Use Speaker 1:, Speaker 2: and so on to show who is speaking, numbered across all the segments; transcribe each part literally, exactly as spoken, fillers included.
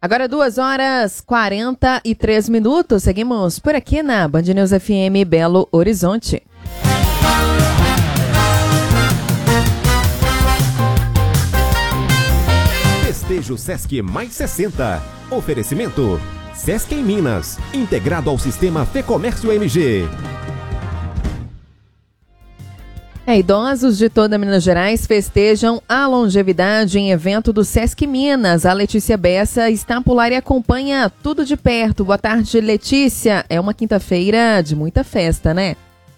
Speaker 1: Agora duas horas e quarenta e três minutos. Seguimos por aqui na Band News F M Belo Horizonte.
Speaker 2: Festejo Sesc Mais sessenta. Oferecimento Sesc em Minas, integrado ao sistema Fecomércio M G.
Speaker 1: É, idosos de toda Minas Gerais festejam a longevidade em evento do Sesc Minas. A Letícia Bessa está por lá e acompanha tudo de perto. Boa tarde, Letícia. É uma quinta-feira de muita festa, né?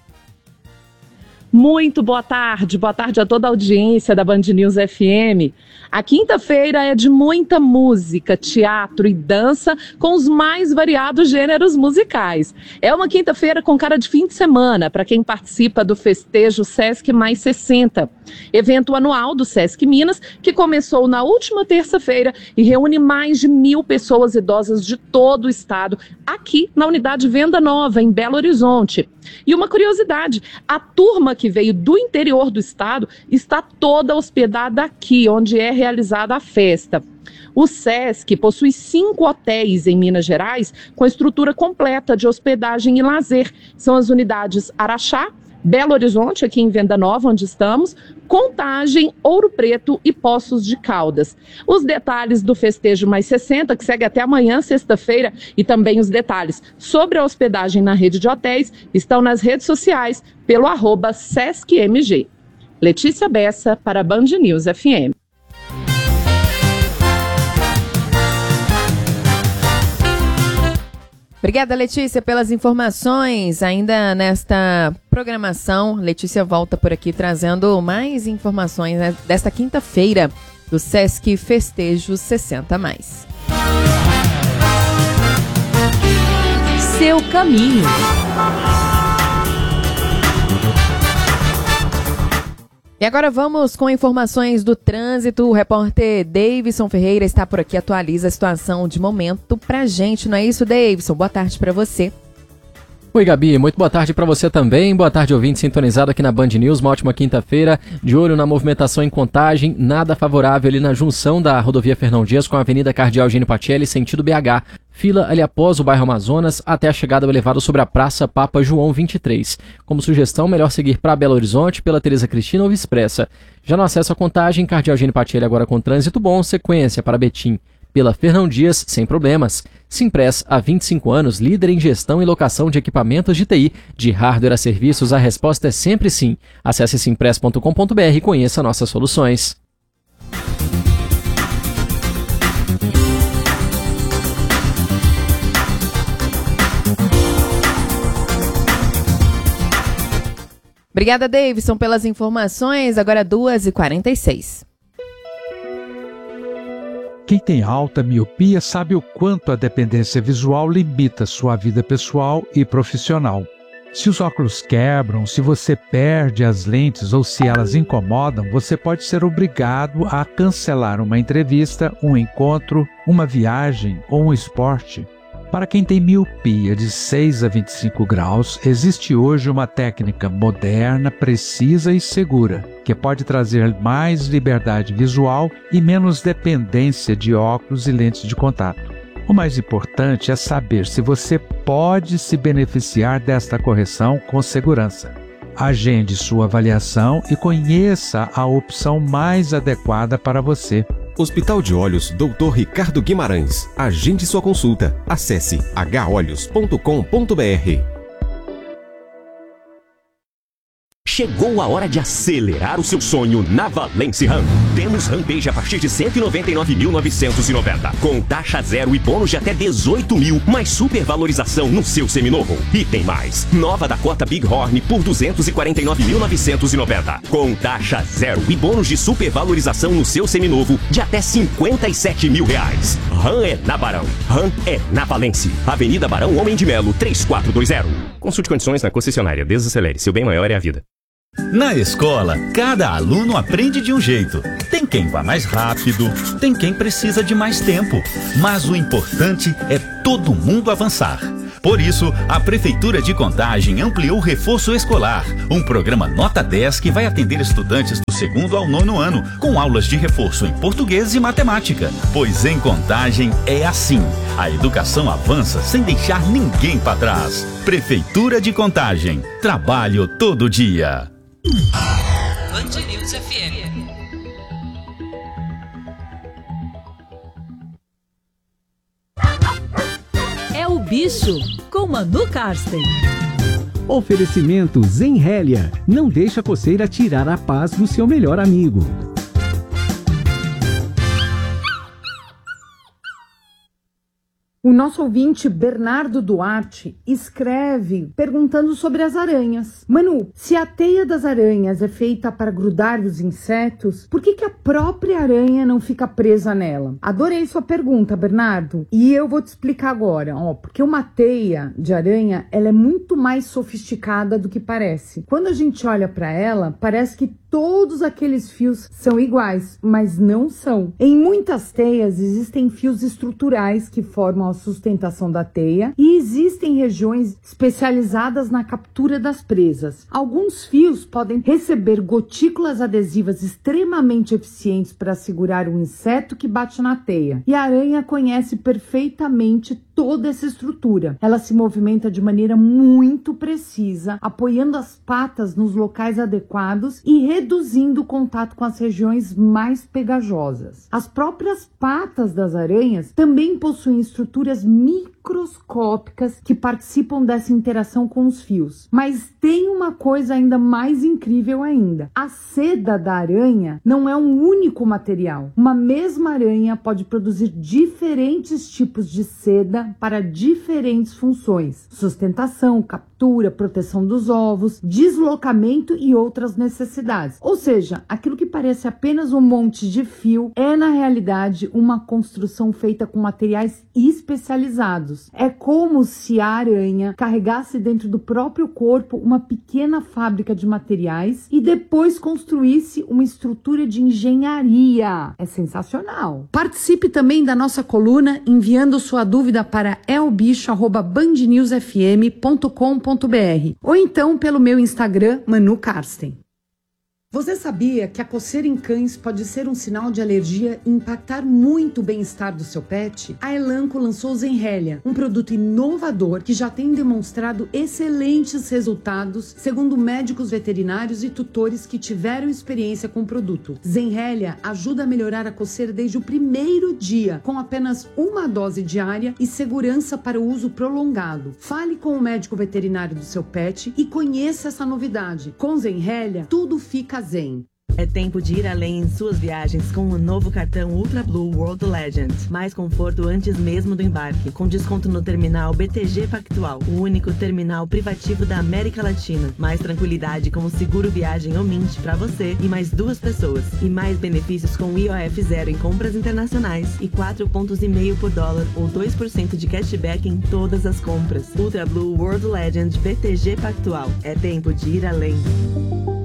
Speaker 3: Muito boa tarde, boa tarde a toda a audiência da Band News F M. A quinta-feira é de muita música, teatro e dança com os mais variados gêneros musicais. É uma quinta-feira com cara de fim de semana para quem participa do festejo Sesc Mais sessenta, evento anual do Sesc Minas, que começou na última terça-feira e reúne mais de mil pessoas idosas de todo o estado, aqui na unidade Venda Nova, em Belo Horizonte. E uma curiosidade, a turma que veio do interior do estado está toda hospedada aqui, onde é realizada a festa. O Sesc possui cinco hotéis em Minas Gerais, com estrutura completa de hospedagem e lazer. São as unidades Araxá, Belo Horizonte, aqui em Venda Nova, onde estamos, Contagem, Ouro Preto e Poços de Caldas. Os detalhes do Festejo Mais sessenta, que segue até amanhã, sexta-feira, e também os detalhes sobre a hospedagem na rede de hotéis, estão nas redes sociais pelo arroba Sesc M G. Letícia Bessa para a Band News F M.
Speaker 1: Obrigada, Letícia, pelas informações. Ainda nesta programação, Letícia volta por aqui trazendo mais informações, né, desta quinta-feira do Sesc Festejo sessenta mais.
Speaker 4: Seu caminho.
Speaker 1: E agora vamos com informações do trânsito. O repórter Davidson Ferreira está por aqui, atualiza a situação de momento pra gente, não é isso, Davidson? Boa tarde pra você.
Speaker 5: Oi, Gabi, muito boa tarde para você também. Boa tarde, ouvinte sintonizado aqui na Band News. Uma ótima quinta-feira, de olho na movimentação em Contagem, nada favorável ali na junção da rodovia Fernão Dias com a Avenida Cardeal Eugênio Pacelli, sentido B H. Fila ali após o bairro Amazonas até a chegada do elevado sobre a Praça Papa João vinte e três. Como sugestão, melhor seguir para Belo Horizonte pela Teresa Cristina ou Expressa. Já no acesso à Contagem, Cardeal Eugênio Pacelli agora com trânsito bom, sequência para Betim pela Fernão Dias, sem problemas. Simpress, há vinte e cinco anos, líder em gestão e locação de equipamentos de T I, de hardware a serviços, a resposta é sempre sim. Acesse simpress ponto com ponto b r e conheça nossas soluções.
Speaker 1: Obrigada, Davidson, pelas informações. Agora duas e quarenta e seis.
Speaker 6: Quem tem alta miopia sabe o quanto a dependência visual limita sua vida pessoal e profissional. Se os óculos quebram, se você perde as lentes ou se elas incomodam, você pode ser obrigado a cancelar uma entrevista, um encontro, uma viagem ou um esporte. Para quem tem miopia de seis a vinte e cinco graus, existe hoje uma técnica moderna, precisa e segura, que pode trazer mais liberdade visual e menos dependência de óculos e lentes de contato. O mais importante é saber se você pode se beneficiar desta correção com segurança. Agende sua avaliação e conheça a opção mais adequada para você.
Speaker 2: Hospital de Olhos doutor Ricardo Guimarães. Agende sua consulta. Acesse h olhos ponto com ponto b r.
Speaker 7: Chegou a hora de acelerar o seu sonho na Valence Ram. Temos Rampage a partir de cento e noventa e nove mil novecentos e noventa, com taxa zero e bônus de até dezoito mil, mais supervalorização no seu seminovo. E tem mais. Nova Dakota Bighorn por duzentos e quarenta e nove mil novecentos e noventa, com taxa zero e bônus de supervalorização no seu seminovo de até cinquenta e sete mil reais. Ram é na Barão. Ram é na Valence. Avenida Barão Homem de Melo, três quatro dois zero. Consulte condições na concessionária. Desacelere. Seu bem maior é a vida.
Speaker 8: Na escola, cada aluno aprende de um jeito. Tem quem vá mais rápido, tem quem precisa de mais tempo. Mas o importante é todo mundo avançar. Por isso, a Prefeitura de Contagem ampliou o Reforço Escolar, um programa nota dez que vai atender estudantes do segundo ao nono ano, com aulas de reforço em português e matemática. Pois em Contagem é assim. A educação avança sem deixar ninguém para trás. Prefeitura de Contagem. Trabalho todo dia.
Speaker 4: Band News F M. É o Bicho, com Manu Karsten.
Speaker 9: Oferecimento Zenrélia. Não deixa a coceira tirar a paz do seu melhor amigo.
Speaker 10: O nosso ouvinte Bernardo Duarte escreve perguntando sobre as aranhas. Manu, se a teia das aranhas é feita para grudar os insetos, por que que a própria aranha não fica presa nela? Adorei sua pergunta, Bernardo. E eu vou te explicar agora. Ó, porque uma teia de aranha, ela é muito mais sofisticada do que parece. Quando a gente olha para ela, parece que todos aqueles fios são iguais, mas não são. Em muitas teias existem fios estruturais que formam a sustentação da teia e existem regiões especializadas na captura das presas. Alguns fios podem receber gotículas adesivas extremamente eficientes para segurar o inseto que bate na teia. E a aranha conhece perfeitamente toda essa estrutura. Ela se movimenta de maneira muito precisa, apoiando as patas nos locais adequados e reduzindo o contato com as regiões mais pegajosas. As próprias patas das aranhas também possuem estruturas microscópicas que participam dessa interação com os fios. Mas tem uma coisa ainda mais incrível ainda. A seda da aranha não é um único material. Uma mesma aranha pode produzir diferentes tipos de seda para diferentes funções: sustentação, captura, proteção dos ovos, deslocamento e outras necessidades. Ou seja, aquilo que parece apenas um monte de fio é na realidade uma construção feita com materiais especializados. É como se a aranha carregasse dentro do próprio corpo uma pequena fábrica de materiais e depois construísse uma estrutura de engenharia. É sensacional. Participe também da nossa coluna enviando sua dúvida para elbicho arroba band news f m ponto com ponto b r ou então pelo meu Instagram, Manu Karsten. Você sabia que a coceira em cães pode ser um sinal de alergia e impactar muito o bem-estar do seu pet? A Elanco lançou o Zenrélia, um produto inovador que já tem demonstrado excelentes resultados, segundo médicos veterinários e tutores que tiveram experiência com o produto. Zenrélia ajuda a melhorar a coceira desde o primeiro dia, com apenas uma dose diária e segurança para o uso prolongado. Fale com o médico veterinário do seu pet e conheça essa novidade. Com Zenrélia, tudo fica zen.
Speaker 11: É tempo de ir além em suas viagens com o novo cartão Ultra Blue World Legend. Mais conforto antes mesmo do embarque, com desconto no terminal B T G Pactual, o único terminal privativo da América Latina. Mais tranquilidade com o seguro viagem Omint para você e mais duas pessoas. E mais benefícios com I O F zero em compras internacionais e quatro pontos e meio por dólar ou dois por cento de cashback em todas as compras. Ultra Blue World Legend B T G Pactual. É tempo de ir além.